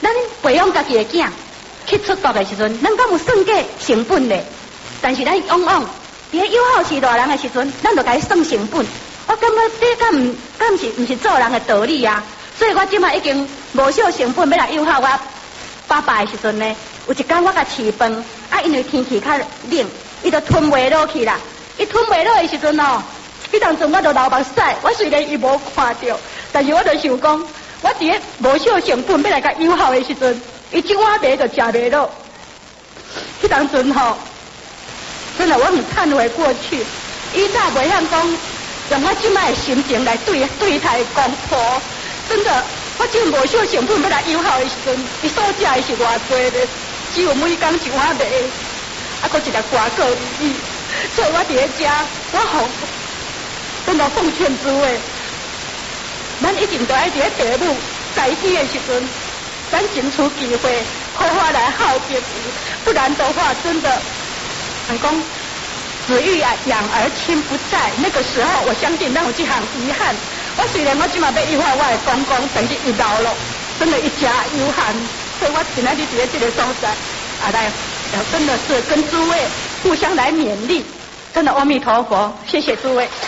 咱培养家己的囝去出国的时阵，咱敢有算计成本咧？但是咱往往伫咧友好是大人的时阵，咱就该算成本。我感觉这敢毋是做人的道理啊！所以我即摆已经无少成本要来友好我爸爸的时阵呢，有一天我甲饲饭，啊，因为天气较冷，伊就吞袂落去啦。伊吞袂落的时阵哦，迄当阵我就流目屎，我虽然伊无看到，但是我就想讲，我伫咧无少成本要来甲友好的时阵，伊一碗饭就食袂落。迄当阵吼，真的我很忏悔过去，伊早袂晓讲用我即摆的心情来对待公婆，真的。我只有无少成本要来友好的时阵，伊所食的是偌多咧，只有每工一碗饭，啊，搁一粒瓜果而已。所以我伫咧遮，我真的奉劝诸位，咱一定要爱伫咧父母在世的时阵，咱争取机会，好好来孝敬伊，不然的话，真的，人讲子欲养而亲不在，那个时候，我相信咱有这项遗憾。我虽然我即马要优化我的公公，但是伊老了，真的一家有憾，所以我今仔日伫咧这个所在，来，真的是跟诸位互相来勉励，真的阿弥陀佛，谢谢诸位。